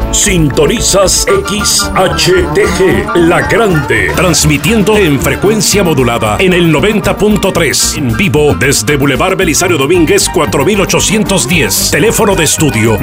Sintonizas XHTG, La Grande, transmitiendo en frecuencia modulada en el 90.3, en vivo desde Boulevard Belisario Domínguez 4810, teléfono de estudio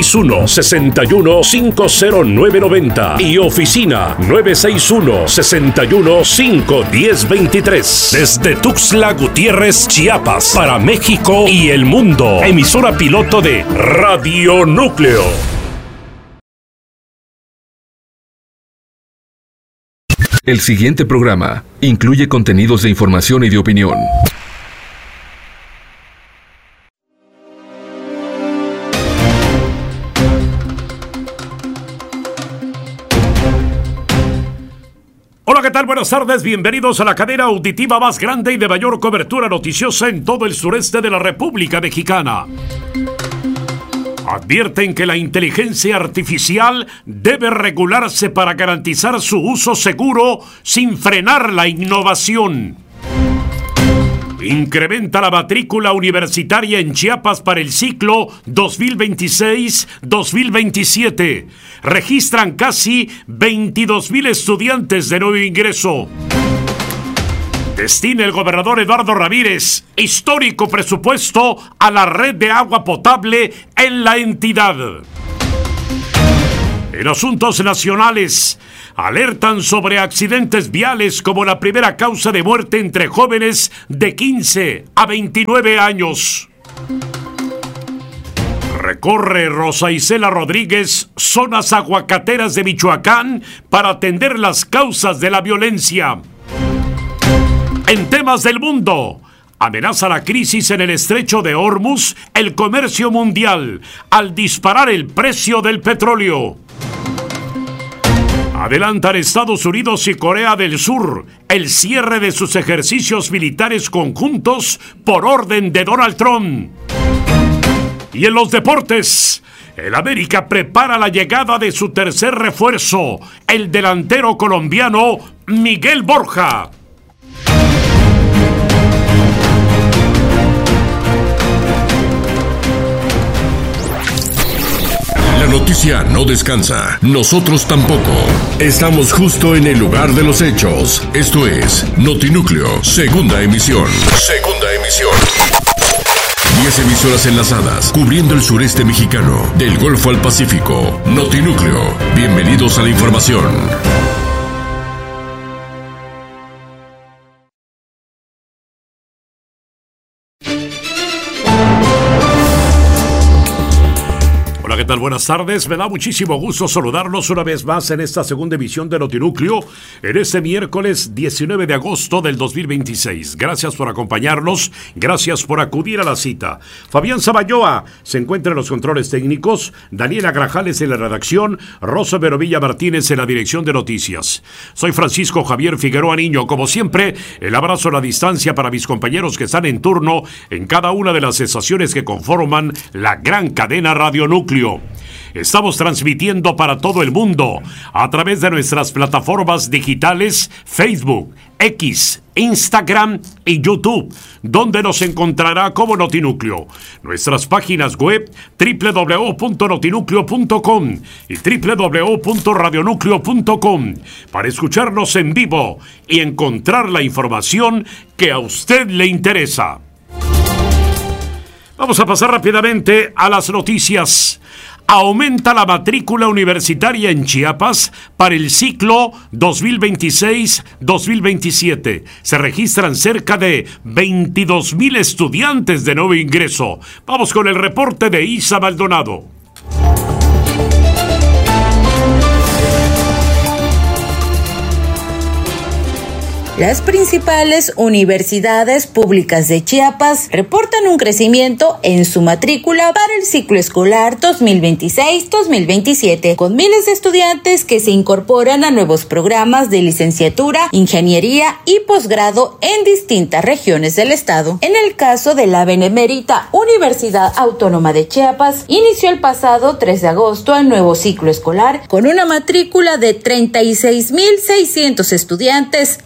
961-61-50990 y oficina 961-61-51023, desde Tuxtla Gutiérrez, Chiapas, para México y el mundo, emisora piloto de Radio Núcleo. El siguiente programa incluye contenidos de información y de opinión. Hola, ¿qué tal? Buenas tardes, bienvenidos a la cadena auditiva más grande y de mayor cobertura noticiosa en todo el sureste de la República Mexicana. Advierten que la inteligencia artificial debe regularse para garantizar su uso seguro sin frenar la innovación. Incrementa la matrícula universitaria en Chiapas para el ciclo 2026-2027. Registran casi 22,000 estudiantes de nuevo ingreso. Destina el gobernador Eduardo Ramírez histórico presupuesto a la red de agua potable en la entidad. En asuntos nacionales, alertan sobre accidentes viales como la primera causa de muerte entre jóvenes de 15 a 29 años. Recorre Rosa Isela Rodríguez zonas aguacateras de Michoacán para atender las causas de la violencia. En temas del mundo, amenaza la crisis en el estrecho de Hormuz el comercio mundial al disparar el precio del petróleo. Adelantan Estados Unidos y Corea del Sur el cierre de sus ejercicios militares conjuntos por orden de Donald Trump. Y en los deportes, el América prepara la llegada de su tercer refuerzo, el delantero colombiano Miguel Borja. La noticia no descansa, nosotros tampoco. Estamos justo en el lugar de los hechos. Esto es Notinúcleo, segunda emisión. 10 emisoras enlazadas, cubriendo el sureste mexicano, del Golfo al Pacífico. Notinúcleo, bienvenidos a la información. ¿Qué tal? Buenas tardes, me da muchísimo gusto saludarlos una vez más en esta segunda emisión de Notinúcleo en este miércoles 19 de agosto del 2026. Gracias por acompañarnos, gracias por acudir a la cita. Fabián Zaballoa se encuentra en los controles técnicos, Daniela Grajales en la redacción, Rosa Verovilla Martínez en la dirección de noticias. Soy Francisco Javier Figueroa Niño, como siempre, el abrazo a la distancia para mis compañeros que están en turno en cada una de las estaciones que conforman la gran cadena Radio Núcleo. Estamos transmitiendo para todo el mundo a través de nuestras plataformas digitales Facebook, X, Instagram y YouTube, donde nos encontrará como Notinúcleo. Nuestras páginas web www.notinúcleo.com y www.radionúcleo.com para escucharnos en vivo y encontrar la información que a usted le interesa. Vamos a pasar rápidamente a las noticias. Aumenta la matrícula universitaria en Chiapas para el ciclo 2026-2027. Se registran cerca de 22,000 estudiantes de nuevo ingreso. Vamos con el reporte de Isa Maldonado. Las principales universidades públicas de Chiapas reportan un crecimiento en su matrícula para el ciclo escolar 2026-2027, con miles de estudiantes que se incorporan a nuevos programas de licenciatura, ingeniería y posgrado en distintas regiones del estado. En el caso de la Benemérita Universidad Autónoma de Chiapas, inició el pasado 3 de agosto el nuevo ciclo escolar con una matrícula de 36,600 estudiantes en licenciatura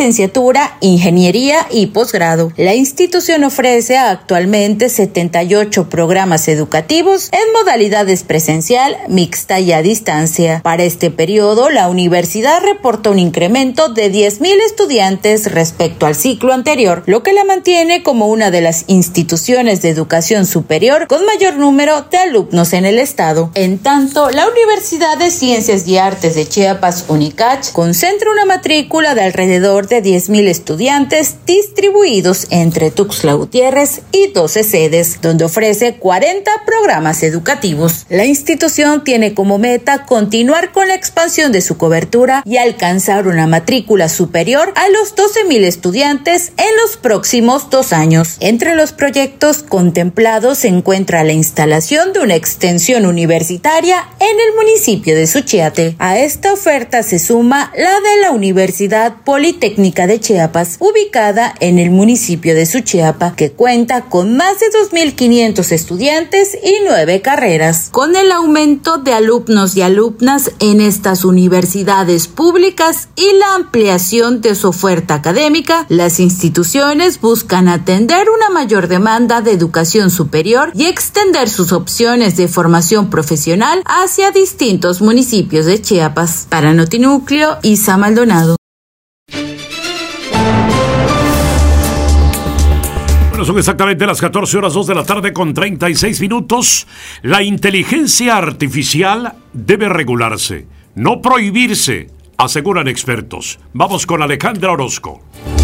licenciatura, ingeniería y posgrado. La institución ofrece actualmente 78 programas educativos en modalidades presencial, mixta y a distancia. Para este periodo, la universidad reporta un incremento de 10,000 estudiantes respecto al ciclo anterior, lo que la mantiene como una de las instituciones de educación superior con mayor número de alumnos en el estado. En tanto, la Universidad de Ciencias y Artes de Chiapas, UNICACH, concentra una matrícula de alrededor de 10,000 estudiantes distribuidos entre Tuxtla Gutiérrez y 12 sedes, donde ofrece 40 programas educativos. La institución tiene como meta continuar con la expansión de su cobertura y alcanzar una matrícula superior a los 12,000 estudiantes en los próximos 2 años. Entre los proyectos contemplados se encuentra la instalación de una extensión universitaria en el municipio de Suchiate. A esta oferta se suma la de la Universidad Politécnica de Chiapas, ubicada en el municipio de Suchiapa, que cuenta con más de 2,500 estudiantes y 9 carreras. Con el aumento de alumnos y alumnas en estas universidades públicas y la ampliación de su oferta académica, las instituciones buscan atender una mayor demanda de educación superior y extender sus opciones de formación profesional hacia distintos municipios de Chiapas. Para Notinúcleo, Isa Maldonado. Bueno, son exactamente las 14:02 de la tarde con 36 minutos. La inteligencia artificial debe regularse, no prohibirse, aseguran expertos. Vamos con Alejandra Orozco.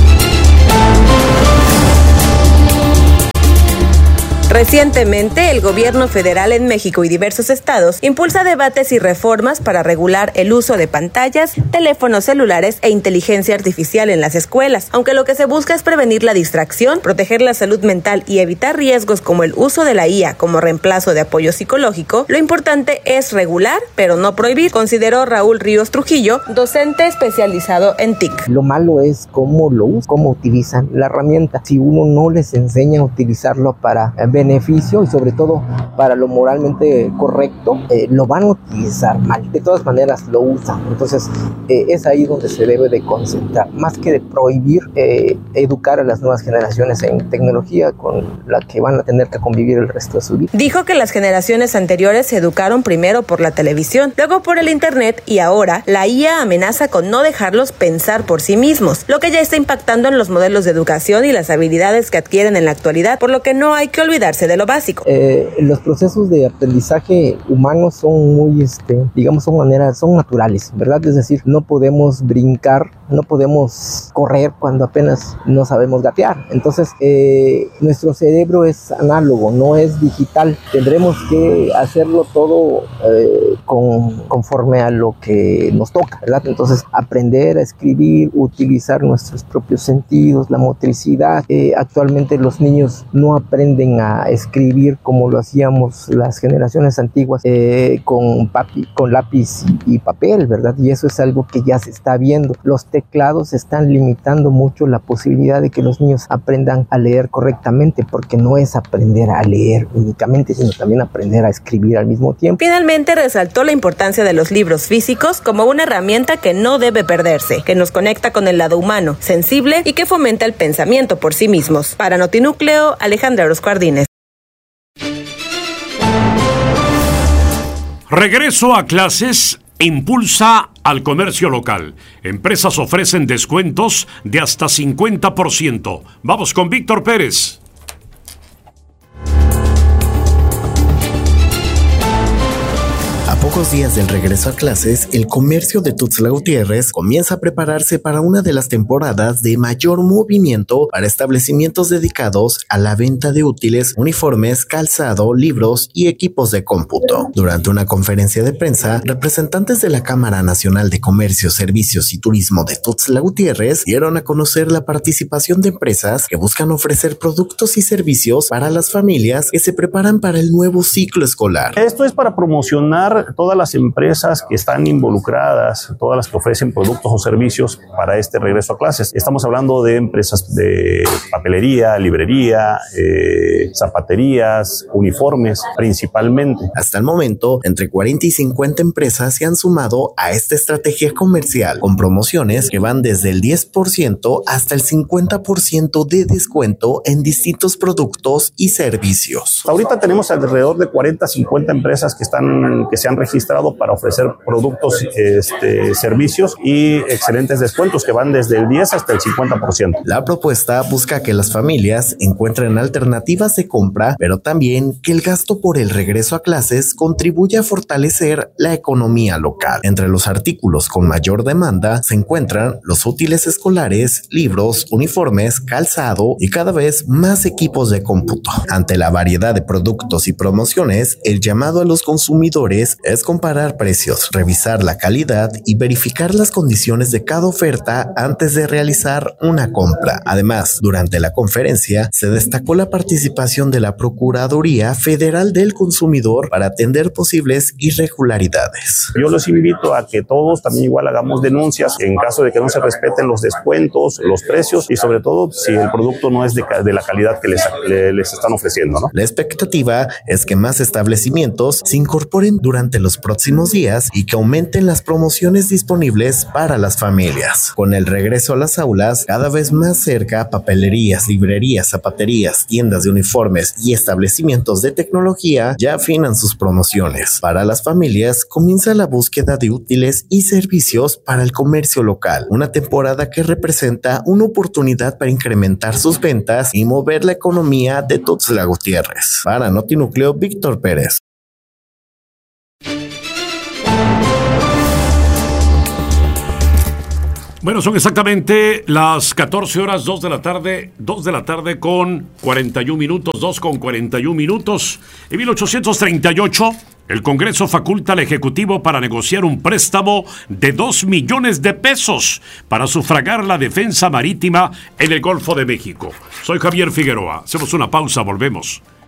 Recientemente, el gobierno federal en México y diversos estados impulsa debates y reformas para regular el uso de pantallas, teléfonos celulares e inteligencia artificial en las escuelas. Aunque lo que se busca es prevenir la distracción, proteger la salud mental y evitar riesgos como el uso de la IA como reemplazo de apoyo psicológico, lo importante es regular, pero no prohibir, consideró Raúl Ríos Trujillo, docente especializado en TIC. Lo malo es cómo lo usan, cómo utilizan la herramienta. Si uno no les enseña a utilizarlo para beneficio y sobre todo para lo moralmente correcto, lo van a utilizar mal. De todas maneras lo usan. Entonces es ahí donde se debe de concentrar. Más que de prohibir, educar a las nuevas generaciones en tecnología con la que van a tener que convivir el resto de su vida. Dijo que las generaciones anteriores se educaron primero por la televisión, luego por el internet y ahora la IA amenaza con no dejarlos pensar por sí mismos, lo que ya está impactando en los modelos de educación y las habilidades que adquieren en la actualidad, por lo que no hay que olvidar de lo básico. Los procesos de aprendizaje humanos son muy, son naturales, ¿verdad? Es decir, no podemos brincar, no podemos correr cuando apenas no sabemos gatear. Entonces, nuestro cerebro es análogo, no es digital. Tendremos que hacerlo todo conforme a lo que nos toca, ¿verdad? Entonces, aprender a escribir, utilizar nuestros propios sentidos, la motricidad. Actualmente los niños no aprenden a escribir como lo hacíamos las generaciones antiguas, con lápiz y papel, ¿verdad? Y eso es algo que ya se está viendo. Los teclados están limitando mucho la posibilidad de que los niños aprendan a leer correctamente, porque no es aprender a leer únicamente, sino también aprender a escribir al mismo tiempo. Finalmente resaltó la importancia de los libros físicos como una herramienta que no debe perderse, que nos conecta con el lado humano, sensible y que fomenta el pensamiento por sí mismos. Para Notinúcleo, Alejandra Orozco Ardínez. Regreso a clases impulsa al comercio local. Empresas ofrecen descuentos de hasta 50%. Vamos con Víctor Pérez. A pocos días del regreso a clases, el comercio de Tuxtla Gutiérrez comienza a prepararse para una de las temporadas de mayor movimiento para establecimientos dedicados a la venta de útiles, uniformes, calzado, libros y equipos de cómputo. Durante una conferencia de prensa, representantes de la Cámara Nacional de Comercio, Servicios y Turismo de Tuxtla Gutiérrez dieron a conocer la participación de empresas que buscan ofrecer productos y servicios para las familias que se preparan para el nuevo ciclo escolar. Esto es para promocionar todas las empresas que están involucradas, todas las que ofrecen productos o servicios para este regreso a clases. Estamos hablando de empresas de papelería, librería, zapaterías, uniformes principalmente. Hasta el momento, entre 40 y 50 empresas se han sumado a esta estrategia comercial, con promociones que van desde el 10% hasta el 50% de descuento en distintos productos y servicios. Ahorita tenemos alrededor de 40 a 50 empresas que se han registrado para ofrecer productos, servicios y excelentes descuentos que van desde el 10 hasta el 50%. La propuesta busca que las familias encuentren alternativas de compra, pero también que el gasto por el regreso a clases contribuya a fortalecer la economía local. Entre los artículos con mayor demanda se encuentran los útiles escolares, libros, uniformes, calzado y cada vez más equipos de cómputo. Ante la variedad de productos y promociones, el llamado a los consumidores es comparar precios, revisar la calidad y verificar las condiciones de cada oferta antes de realizar una compra. Además, durante la conferencia se destacó la participación de la Procuraduría Federal del Consumidor para atender posibles irregularidades. Yo los invito a que todos también igual hagamos denuncias en caso de que no se respeten los descuentos, los precios y sobre todo si el producto no es de la calidad que les están ofreciendo, ¿no? La expectativa es que más establecimientos se incorporen durante los próximos días y que aumenten las promociones disponibles para las familias. Con el regreso a las aulas, cada vez más cerca, papelerías, librerías, zapaterías, tiendas de uniformes y establecimientos de tecnología ya afinan sus promociones. Para las familias, comienza la búsqueda de útiles y servicios para el comercio local, una temporada que representa una oportunidad para incrementar sus ventas y mover la economía de Tuxtla Gutiérrez. Para Notinúcleo, Víctor Pérez. Bueno, son exactamente las 14 horas, 2 de la tarde con 41 minutos, 2 con 41 minutos. En 1838, el Congreso faculta al Ejecutivo para negociar un préstamo de 2 millones de pesos para sufragar la defensa marítima en el Golfo de México. Soy Javier Figueroa. Hacemos una pausa, volvemos.